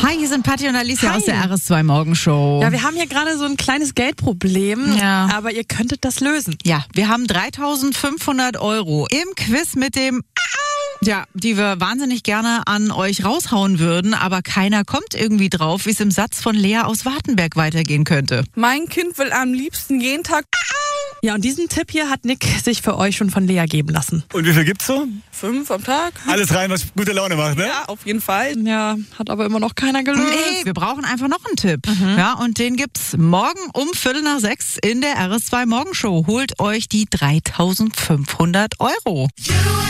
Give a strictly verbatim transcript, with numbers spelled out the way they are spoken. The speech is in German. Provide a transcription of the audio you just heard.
Hi, hier sind Patti und Alicia Hi. aus der R S zwei Morgenshow. Ja, wir haben hier gerade so ein kleines Geldproblem, Ja. aber ihr könntet das lösen. Ja, wir haben dreitausendfünfhundert Euro im Quiz mit dem ja, die wir wahnsinnig gerne an euch raushauen würden, aber keiner kommt irgendwie drauf, wie es im Satz von Lea aus Wartenberg weitergehen könnte. Mein Kind will am liebsten jeden Tag Ja, und diesen Tipp hier hat Nick sich für euch schon von Lea geben lassen. Und wie viel gibt's so? fünf am Tag. Alles rein, was gute Laune macht, ne? Ja, auf jeden Fall. Ja, hat aber immer noch keiner gelöst. Nee, wir brauchen einfach noch einen Tipp. Ja, und den gibt's morgen um Viertel nach sechs in der R S zwei Morgenshow. Holt euch die dreitausendfünfhundert Euro.